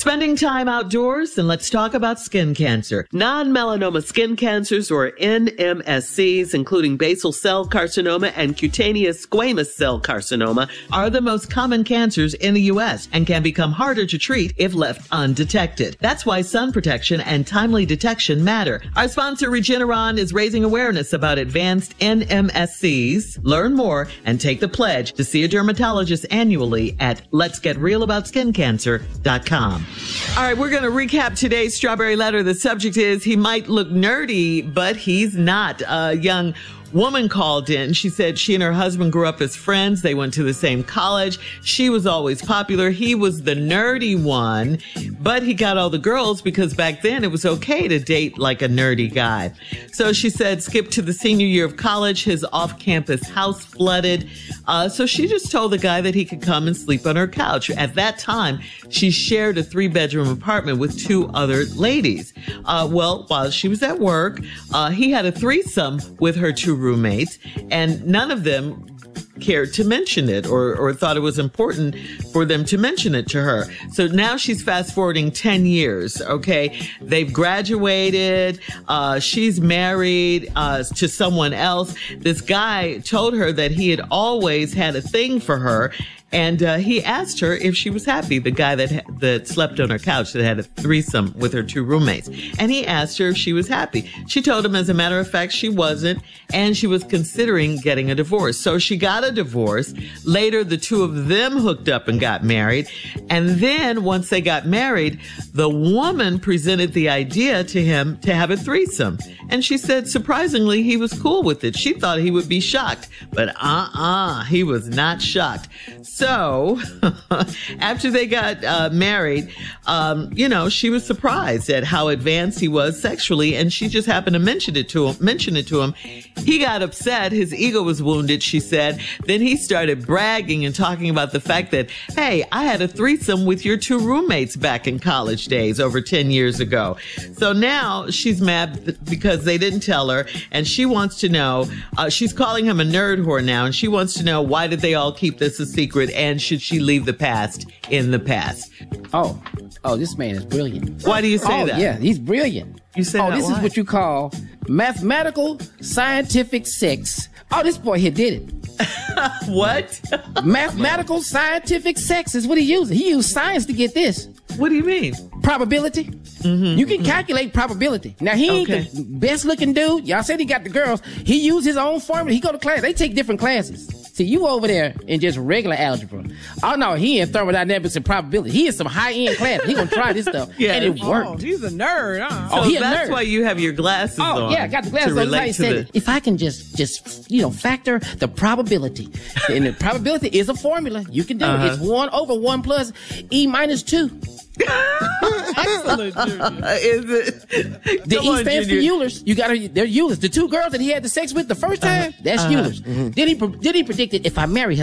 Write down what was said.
Spending time outdoors? Then let's talk about skin cancer. Non-melanoma skin cancers, or NMSCs, including basal cell carcinoma and cutaneous squamous cell carcinoma, are the most common cancers in the U.S. and can become harder to treat if left undetected. That's why sun protection and timely detection matter. Our sponsor, Regeneron, is raising awareness about advanced NMSCs. Learn more and take the pledge to see a dermatologist annually at letsgetrealaboutSkinCancer.com. All right, we're going to recap today's Strawberry Letter. The subject is, he might look nerdy, but he's not. A young woman called in. She said she and her husband grew up as friends. They went to the same college. She was always popular. He was the nerdy one, but he got all the girls because back then it was okay to date like a nerdy guy. So she said, skip to the senior year of college, his off-campus house flooded. So she just told the guy that he could come and sleep on her couch. At that time, she shared a 3-bedroom apartment with 2 other ladies. Well, while she was at work, he had a threesome with her 2 roommates, and none of them cared to mention it or thought it was important for them to mention it to her. So now she's fast forwarding 10 years. Okay. They've graduated. She's married to someone else. This guy told her that he had always had a thing for her. And he asked her if she was happy, the guy that slept on her couch, that had a threesome with her 2 roommates. And he asked her if she was happy. She told him, as a matter of fact, she wasn't, and she was considering getting a divorce. So she got a divorce. Later, the 2 of them hooked up and got married. And then once they got married, the woman presented the idea to him to have a threesome. And she said, surprisingly, he was cool with it. She thought he would be shocked, but he was not shocked. So after they got married, she was surprised at how advanced he was sexually, and she just happened to mention it to him. He got upset. His ego was wounded, she said. Then he started bragging and talking about the fact that, hey, I had a threesome with your 2 roommates back in college days over 10 years ago. So now she's mad because they didn't tell her, and she wants to know, she's calling him a nerd whore now, and she wants to know, why did they all keep this a secret, and should she leave the past in the past? Oh, this man is brilliant. Why do you say that? Yeah, he's brilliant. You say that? This is what you call mathematical scientific sex. Oh, this boy here did it. What? Mathematical scientific sex is what he used. He used science to get this. What do you mean? Probability. You can calculate probability. Now, he ain't the best looking dude. Y'all said he got the girls. He used his own formula. He go to class. They take different classes. See, you over there in just regular algebra. Oh, no, he in thermodynamics and probability. He in some high-end class. He gonna try this stuff. Yeah. And it worked. Oh, he's a nerd, huh? So he a that's nerd. why you have your glasses on. Oh, yeah, I got the glasses on. He said, if I can just factor the probability. And the probability is a formula. You can do it. It's 1 over 1 plus E minus 2. Excellent, Junior. Is it? The E stands for Euler's. They're Euler's. The 2 girls that he had the sex with the first time, that's Euler's. Then he predicted, if I marry her,